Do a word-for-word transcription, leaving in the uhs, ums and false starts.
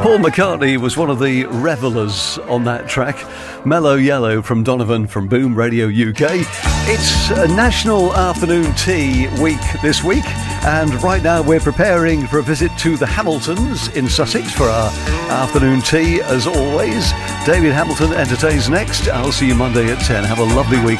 Paul McCartney was one of the revellers on that track. Mellow Yellow from Donovan from Boom Radio U K. It's a National Afternoon Tea week this week, and right now we're preparing for a visit to the Hamiltons in Sussex for our afternoon tea. As always, David Hamilton entertains next. I'll see you Monday at ten. Have a lovely week.